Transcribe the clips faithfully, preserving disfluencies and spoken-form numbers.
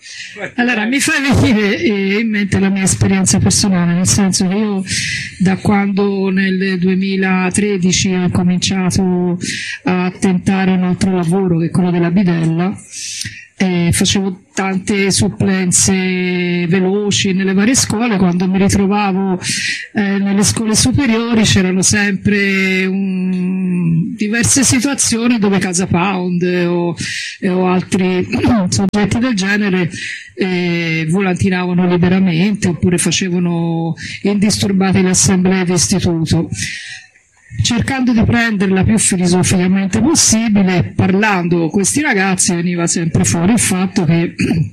Allora, mi fa venire in mente la mia esperienza personale, nel senso che io da quando nel duemilatredici ho cominciato a tentare un altro lavoro, che è quello della bidella, e facevo tante supplenze veloci nelle varie scuole. Quando mi ritrovavo eh, nelle scuole superiori c'erano sempre un, diverse situazioni dove Casa Pound o, o altri soggetti del genere eh, volantinavano liberamente oppure facevano indisturbate le assemblee di istituto. Cercando di prenderla più filosoficamente possibile, parlando con questi ragazzi veniva sempre fuori il fatto che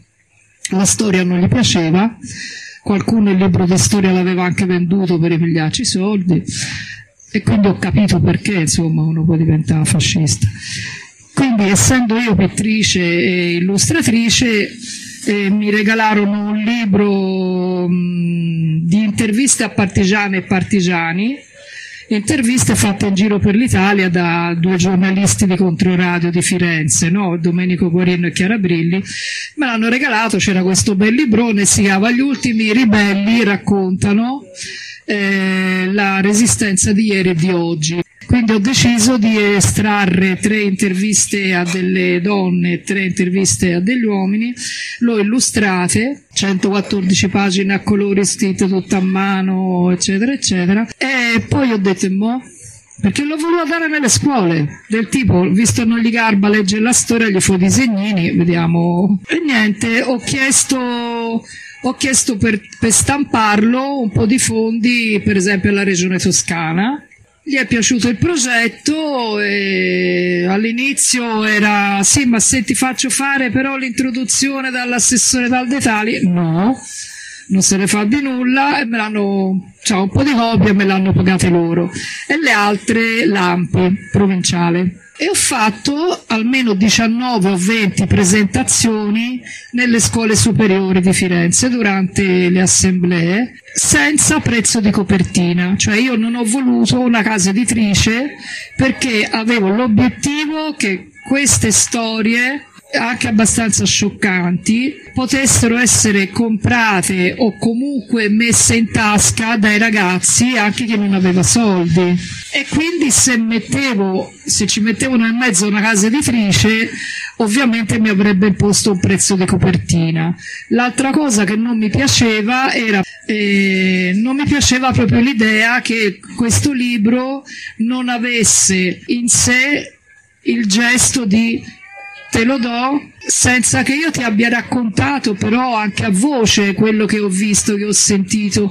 la storia non gli piaceva, qualcuno il libro di storia l'aveva anche venduto per ripigliarci i soldi, e quindi ho capito perché insomma uno può diventare fascista. Quindi, essendo io pittrice e illustratrice, eh, mi regalarono un libro mh, di interviste a partigiane e partigiani, interviste fatte in giro per l'Italia da due giornalisti di Controradio di Firenze, no? Domenico Guarino e Chiara Brilli. Me l'hanno regalato, c'era questo bel librone, si chiama Gli ultimi ribelli raccontano eh, la resistenza di ieri e di oggi. Quindi ho deciso di estrarre tre interviste a delle donne e tre interviste a degli uomini, l'ho illustrate, centoquattordici pagine a colori, scritte tutto a mano, eccetera, eccetera, e poi ho detto, mo', perché l'ho voluto dare nelle scuole, del tipo, visto non gli garba leggere la storia, gli fo disegnini, vediamo, e niente, ho chiesto... Ho chiesto per, per stamparlo un po' di fondi, per esempio alla Regione Toscana. Gli è piaciuto il progetto e all'inizio era sì, ma se ti faccio fare però l'introduzione dall'assessore Valdetali, no, non se ne fa di nulla, e me l'hanno, cioè un po' di copie me l'hanno pagate loro, e le altre Lampi, provinciale. E ho fatto almeno diciannove o venti presentazioni nelle scuole superiori di Firenze durante le assemblee, senza prezzo di copertina. Cioè io non ho voluto una casa editrice perché avevo l'obiettivo che queste storie, anche abbastanza scioccanti, potessero essere comprate o comunque messe in tasca dai ragazzi, anche chi non aveva soldi. E quindi se mettevo, se ci mettevo nel mezzo una casa editrice, ovviamente mi avrebbe imposto un prezzo di copertina. L'altra cosa che non mi piaceva era eh, non mi piaceva proprio l'idea che questo libro non avesse in sé il gesto di te lo do senza che io ti abbia raccontato però anche a voce quello che ho visto, che ho sentito.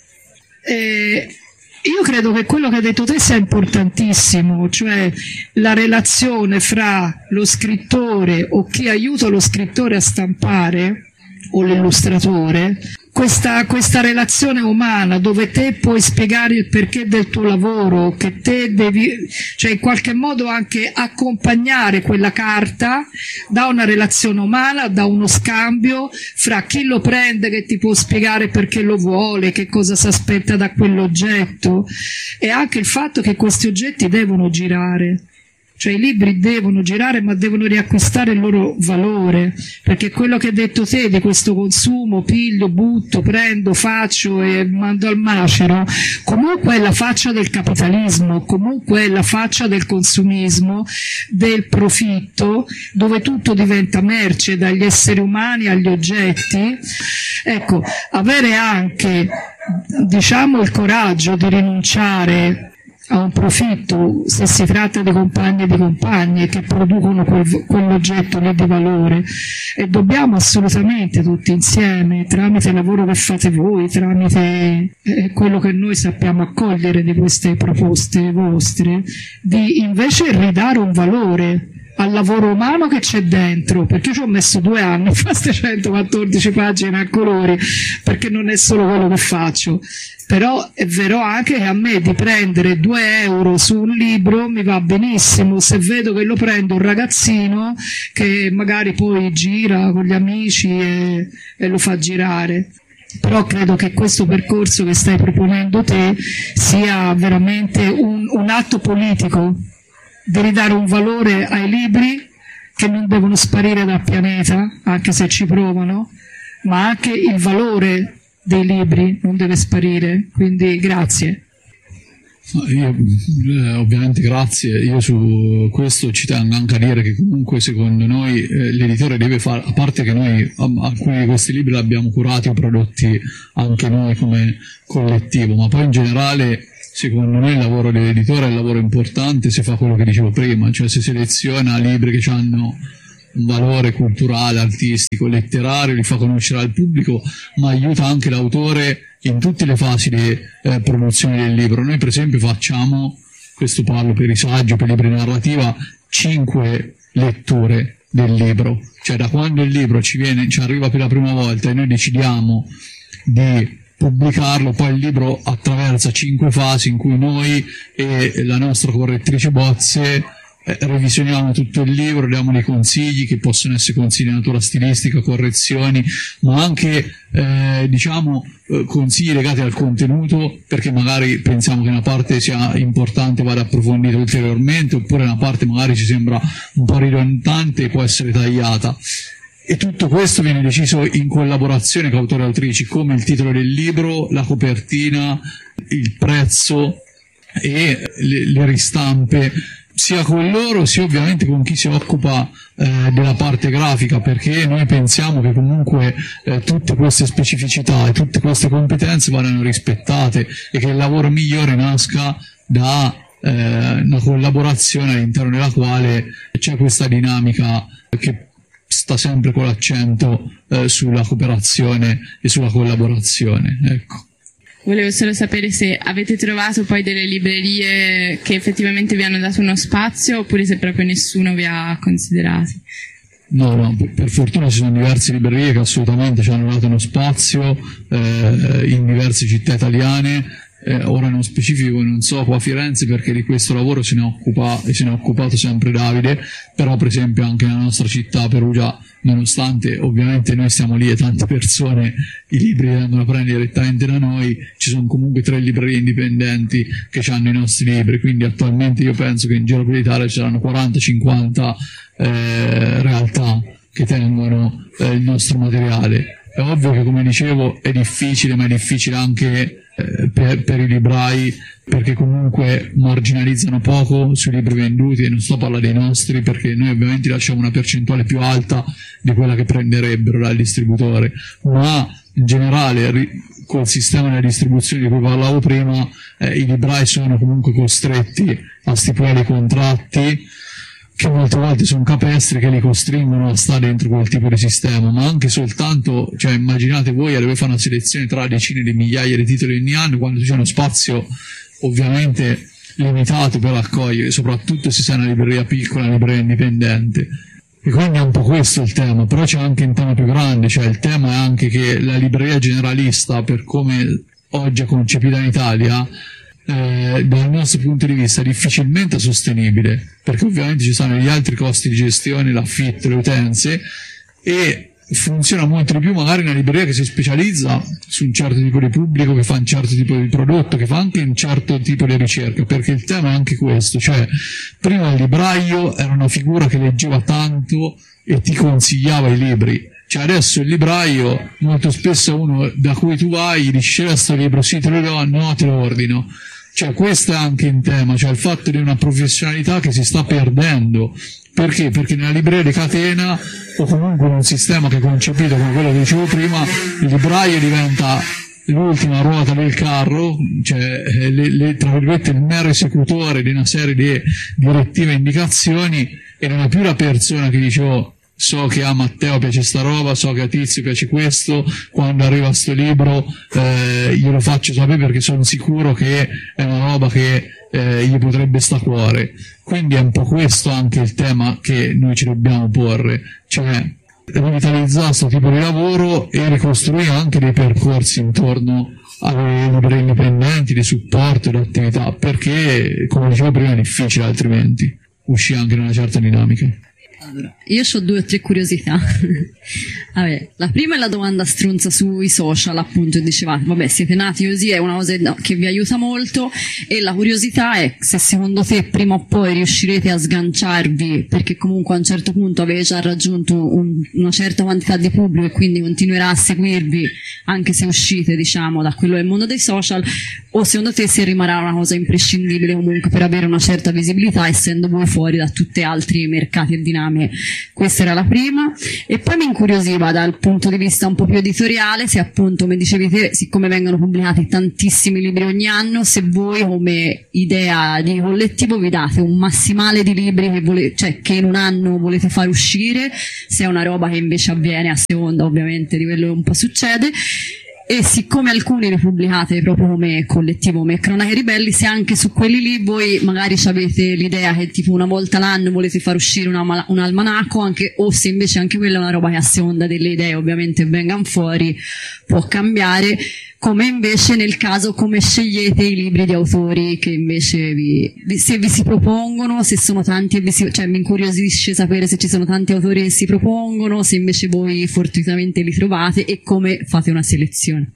Eh, io credo che quello che hai detto te sia importantissimo, cioè la relazione fra lo scrittore o chi aiuta lo scrittore a stampare o l'illustratore, questa, questa relazione umana dove te puoi spiegare il perché del tuo lavoro, che te devi, cioè in qualche modo anche accompagnare quella carta da una relazione umana, da uno scambio fra chi lo prende che ti può spiegare perché lo vuole, che cosa si aspetta da quell'oggetto, e anche il fatto che questi oggetti devono girare. Cioè i libri devono girare, ma devono riacquistare il loro valore, perché quello che hai detto te di questo consumo, piglio, butto, prendo, faccio e mando al macero, comunque è la faccia del capitalismo, comunque è la faccia del consumismo, del profitto, dove tutto diventa merce, dagli esseri umani agli oggetti. Ecco, avere anche, diciamo, il coraggio di rinunciare a un profitto, se si tratta di compagni e di compagne che producono quel, quell'oggetto lì di valore, e dobbiamo assolutamente tutti insieme, tramite il lavoro che fate voi, tramite eh, quello che noi sappiamo accogliere di queste proposte vostre, di invece ridare un valore al lavoro umano che c'è dentro, perché io ci ho messo due anni a fare queste centoquattordici pagine a colori, perché non è solo quello che faccio. Però è vero anche che a me di prendere due euro su un libro mi va benissimo se vedo che lo prende un ragazzino che magari poi gira con gli amici e, e lo fa girare. Però credo che questo percorso che stai proponendo te sia veramente un, un atto politico di ridare un valore ai libri che non devono sparire dal pianeta, anche se ci provano, ma anche il valore dei libri non deve sparire, quindi grazie. Io, eh, ovviamente grazie, io su questo ci tengo anche a dire che comunque secondo noi eh, l'editore deve fare, a parte che noi a, alcuni di questi libri li abbiamo curati o prodotti anche noi come collettivo, ma poi in generale secondo noi il lavoro dell'editore è un lavoro importante se fa quello che dicevo prima, cioè se seleziona libri che hanno un valore culturale, artistico, letterario, li fa conoscere al pubblico, ma aiuta anche l'autore in tutte le fasi di eh, produzione del libro. Noi per esempio facciamo, questo parlo per i saggi, per i libri di narrativa, cinque letture del libro, cioè da quando il libro ci viene, ci arriva per la prima volta e noi decidiamo di pubblicarlo, poi il libro attraversa cinque fasi in cui noi e la nostra correttrice bozze Eh, revisioniamo tutto il libro, diamo dei consigli che possono essere consigli di natura stilistica, correzioni, ma anche eh, diciamo eh, consigli legati al contenuto, perché magari pensiamo che una parte sia importante, vada approfondita ulteriormente, oppure una parte magari ci sembra un po' ridondante e può essere tagliata. E tutto questo viene deciso in collaborazione con autori e autrici, come il titolo del libro, la copertina, il prezzo e le, le ristampe, sia con loro sia ovviamente con chi si occupa eh, della parte grafica, perché noi pensiamo che comunque eh, tutte queste specificità e tutte queste competenze vadano rispettate e che il lavoro migliore nasca da eh, una collaborazione all'interno della quale c'è questa dinamica che sta sempre con l'accento eh, sulla cooperazione e sulla collaborazione, ecco. Volevo solo sapere se avete trovato poi delle librerie che effettivamente vi hanno dato uno spazio, oppure se proprio nessuno vi ha considerati. No, no, per fortuna ci sono diverse librerie che assolutamente ci hanno dato uno spazio eh, in diverse città italiane. Eh, ora nello specifico non so qua a Firenze perché di questo lavoro se ne occupa e se ne è occupato sempre Davide, però per esempio anche nella nostra città, Perugia, nonostante ovviamente noi stiamo lì e tante persone i libri li vengono a prendere direttamente da noi, ci sono comunque tre librerie indipendenti che hanno i nostri libri, quindi attualmente io penso che in giro per l'Italia ci saranno quaranta cinquanta eh, realtà che tengono eh, il nostro materiale. È ovvio che, come dicevo, è difficile, ma è difficile anche eh, per, per i librai, perché comunque marginalizzano poco sui libri venduti, e non sto a parlare dei nostri, perché noi ovviamente lasciamo una percentuale più alta di quella che prenderebbero dal distributore, ma in generale col sistema della distribuzione di cui parlavo prima, eh, i librai sono comunque costretti a stipulare i contratti che molte volte sono capestri, che li costringono a stare dentro quel tipo di sistema, ma anche soltanto, cioè immaginate voi, deve fare una selezione tra decine di migliaia di titoli ogni anno, quando c'è uno spazio ovviamente limitato per accogliere, soprattutto se sei una libreria piccola, una libreria indipendente. E quindi è un po' questo il tema, però c'è anche un tema più grande, cioè il tema è anche che la libreria generalista, per come oggi è concepita in Italia, Eh, dal nostro punto di vista difficilmente sostenibile, perché ovviamente ci sono gli altri costi di gestione, l'affitto, le utenze, e funziona molto di più magari una libreria che si specializza su un certo tipo di pubblico, che fa un certo tipo di prodotto, che fa anche un certo tipo di ricerca, perché il tema è anche questo, cioè prima il libraio era una figura che leggeva tanto e ti consigliava i libri. Cioè adesso il libraio, molto spesso uno da cui tu vai, dici c'è questo libro, sì te lo do, no te lo ordino. Cioè questo è anche un tema, cioè il fatto di una professionalità che si sta perdendo. Perché? Perché nella libreria di catena, o comunque in un sistema che è concepito come quello che dicevo prima, il libraio diventa l'ultima ruota del carro, cioè le, le, tra virgolette il mero esecutore di una serie di direttive e indicazioni, e non è più la persona che dice oh, so che a Matteo piace sta roba, so che a Tizio piace questo, quando arriva sto libro eh, io lo faccio sapere perché sono sicuro che è una roba che eh, gli potrebbe sta a cuore. Quindi è un po' questo anche il tema che noi ci dobbiamo porre, cioè rivitalizzare questo tipo di lavoro e ricostruire anche dei percorsi intorno alle librerie indipendenti, di supporto e di attività, perché come dicevo prima è difficile altrimenti uscire anche da una certa dinamica. Allora, io ho due o tre curiosità. Vabbè, la prima è la domanda stronza sui social, appunto, dicevate, vabbè, siete nati così, è una cosa che vi aiuta molto, e la curiosità è se secondo te prima o poi riuscirete a sganciarvi, perché comunque a un certo punto avete già raggiunto un, una certa quantità di pubblico e quindi continuerà a seguirvi anche se uscite, diciamo, da quello del mondo dei social, o secondo te se rimarrà una cosa imprescindibile comunque per avere una certa visibilità, essendo voi fuori da tutti altri mercati e dinamiche. Questa era la prima. E poi mi incuriosiva dal punto di vista un po' più editoriale, se appunto, come dicevi te, siccome vengono pubblicati tantissimi libri ogni anno, se voi come idea di collettivo vi date un massimale di libri che, vole- cioè, che in un anno volete far uscire, se è una roba che invece avviene a seconda ovviamente di quello che un po' succede. E siccome alcuni li pubblicate proprio come collettivo, come Cronache Ribelli, se anche su quelli lì voi magari avete l'idea che tipo una volta l'anno volete far uscire una, un almanacco, anche, o se invece anche quella è una roba che a seconda delle idee ovviamente vengano fuori può cambiare, come invece nel caso come scegliete i libri di autori che invece vi, vi, se vi si propongono, se sono tanti e vi si, cioè mi incuriosisce sapere se ci sono tanti autori che si propongono, se invece voi fortuitamente li trovate e come fate una selezione.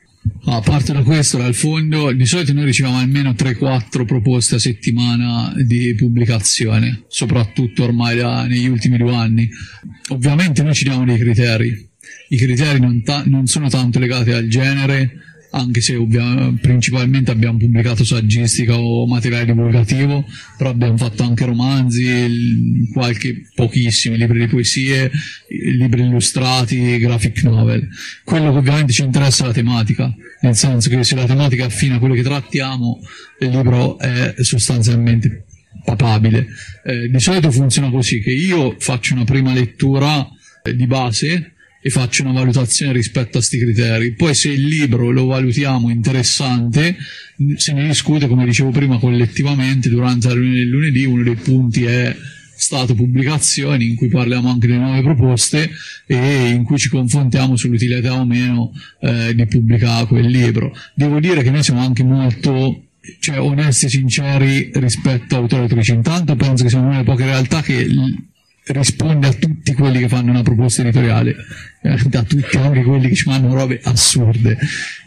A parte da questo, dal fondo, di solito noi riceviamo almeno tre quattro proposte a settimana di pubblicazione, soprattutto ormai da, negli ultimi due anni. Ovviamente noi ci diamo dei criteri. I criteri non, ta- non sono tanto legati al genere, anche se ovviamente principalmente abbiamo pubblicato saggistica o materiale divulgativo, però abbiamo fatto anche romanzi, qualche pochissimi libri di poesie, libri illustrati, graphic novel. Quello che ovviamente ci interessa è la tematica, nel senso che se la tematica è affine a quello che trattiamo, il libro è sostanzialmente papabile. Eh, di solito funziona così, che io faccio una prima lettura eh, di base e faccio una valutazione rispetto a sti criteri. Poi se il libro lo valutiamo interessante, se ne discute, come dicevo prima, collettivamente durante la riunione del lunedì. Uno dei punti è stato pubblicazioni, in cui parliamo anche delle nuove proposte e in cui ci confrontiamo sull'utilità o meno eh, di pubblicare quel libro. Devo dire che noi siamo anche molto, cioè, onesti e sinceri rispetto all'autore e autrice. Intanto penso che siamo una delle poche realtà che risponde a tutti quelli che fanno una proposta editoriale, eh, da tutti, anche quelli che ci fanno robe assurde,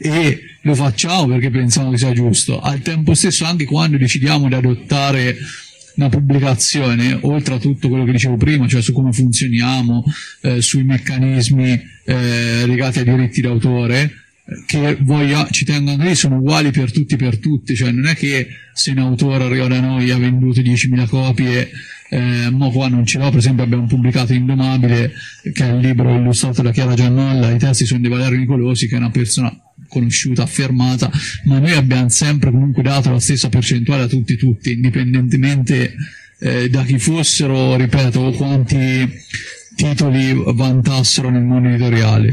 e lo facciamo perché pensiamo che sia giusto. Al tempo stesso, anche quando decidiamo di adottare una pubblicazione, oltre a tutto quello che dicevo prima, cioè su come funzioniamo, eh, sui meccanismi eh, legati ai diritti d'autore, che voglia, ci tengono lì, sono uguali per tutti per tutti, cioè non è che se un autore arriva da noi e ha venduto diecimila copie, eh, mo qua non ce l'ho. Per esempio abbiamo pubblicato Indomabile, che è il libro illustrato da Chiara Giannolla, i testi sono di Valerio Nicolosi, che è una persona conosciuta, affermata, ma noi abbiamo sempre comunque dato la stessa percentuale a tutti tutti, indipendentemente eh, da chi fossero, ripeto, o quanti titoli vantassero nel mondo editoriale.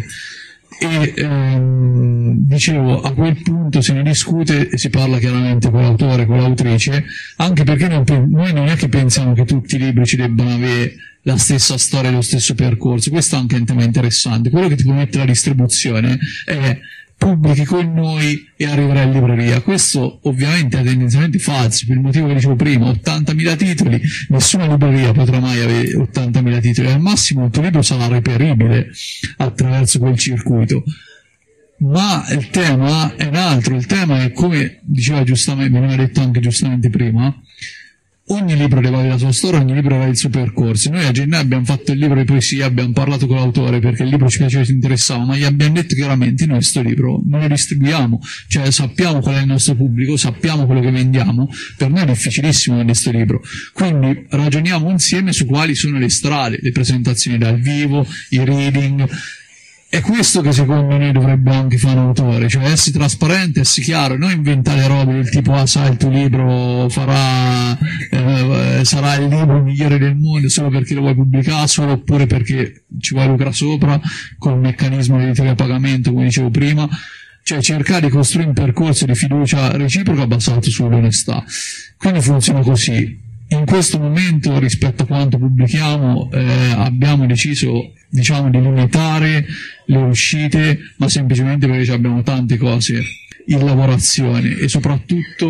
E ehm, dicevo, a quel punto se ne discute e si parla chiaramente con l'autore, con l'autrice, anche perché non, noi non è che pensiamo che tutti i libri ci debbano avere la stessa storia e lo stesso percorso. Questo è anche un tema interessante. Quello che ti permette la distribuzione è pubblichi con noi e arriverà in libreria. Questo ovviamente è tendenzialmente falso, per il motivo che dicevo prima: ottantamila titoli, nessuna libreria potrà mai avere ottantamila titoli, al massimo il tuo libro sarà reperibile attraverso quel circuito. Ma il tema è un altro, il tema è, come diceva giustamente, mi aveva detto anche giustamente prima, ogni libro deve avere la sua storia, ogni libro deve avere il suo percorso. Noi a gennaio abbiamo fatto il libro di poesia, abbiamo parlato con l'autore perché il libro ci piaceva e ci interessava, ma gli abbiamo detto chiaramente: noi questo libro non lo distribuiamo, cioè sappiamo qual è il nostro pubblico, sappiamo quello che vendiamo, per noi è difficilissimo vendere questo libro, quindi ragioniamo insieme su quali sono le strade, le presentazioni dal vivo, i reading. È questo che secondo me dovrebbe anche fare un autore, cioè essere trasparente, essere chiaro, non inventare robe del tipo: ah, sai, il tuo libro farà eh, sarà il libro migliore del mondo solo perché lo vuoi pubblicare, solo oppure perché ci vuoi lucrare sopra col meccanismo di editoria a pagamento, come dicevo prima. Cioè cercare di costruire un percorso di fiducia reciproca basato sull'onestà. Quindi funziona così. In questo momento, rispetto a quanto pubblichiamo, eh, abbiamo deciso, diciamo, di limitare le uscite, ma semplicemente perché abbiamo tante cose in lavorazione e soprattutto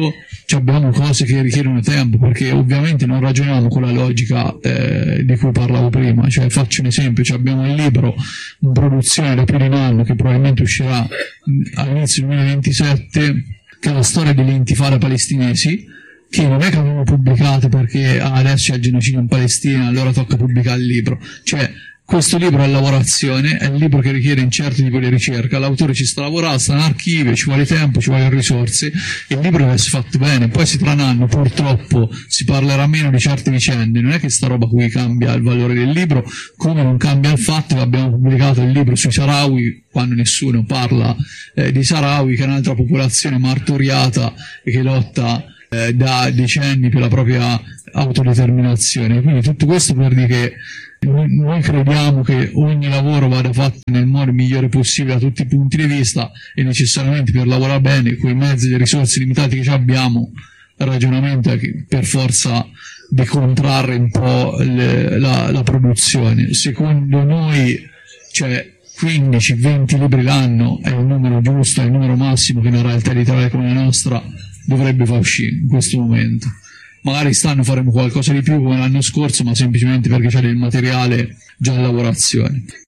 cioè abbiamo cose che richiedono tempo, perché ovviamente non ragioniamo con la logica eh, di cui parlavo prima. Cioè, faccio un esempio, cioè abbiamo il libro in produzione da più di un anno che probabilmente uscirà all'inizio del duemilaventisette, che è la storia delle intifade palestinesi, che non è che abbiamo pubblicato perché ah, adesso c'è il genocidio in Palestina, allora tocca pubblicare il libro. Cioè, questo libro è lavorazione, è il libro che richiede un certo tipo di ricerca, l'autore ci sta lavorando, sta in archivio, ci vuole tempo, ci vogliono risorse, il libro deve essere fatto bene. Poi se tra un anno purtroppo si parlerà meno di certe vicende, non è che sta roba qui cambia il valore del libro, come non cambia il fatto che abbiamo pubblicato il libro sui Saharawi quando nessuno parla eh, dei Saharawi, che è un'altra popolazione martoriata e che lotta eh, da decenni per la propria autodeterminazione. Quindi tutto questo per dire che noi crediamo che ogni lavoro vada fatto nel modo migliore possibile da tutti i punti di vista, e necessariamente per lavorare bene con i mezzi e le risorse limitate che abbiamo, il ragionamento è che per forza di contrarre un po' le, la, la produzione. Secondo noi, cioè, quindici venti libri l'anno è il numero giusto, è il numero massimo che una realtà editoriale come la nostra dovrebbe far uscire in questo momento. Magari quest'anno faremo qualcosa di più come l'anno scorso, ma semplicemente perché c'è del materiale già in lavorazione.